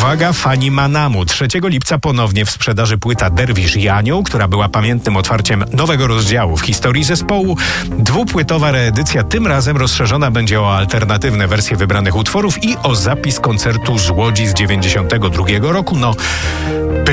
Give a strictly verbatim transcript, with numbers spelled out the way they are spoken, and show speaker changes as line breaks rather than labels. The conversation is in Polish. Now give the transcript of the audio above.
uwaga, fani Manamu. trzeciego lipca ponownie w sprzedaży płyta Derwisz i Anioł, która była pamiętnym otwarciem nowego rozdziału w historii zespołu. Dwupłytowa reedycja, tym razem rozszerzona będzie o alternatywne wersje wybranych utworów i o zapis koncertu z Łodzi z dziewięćdziesiątego drugiego roku. No,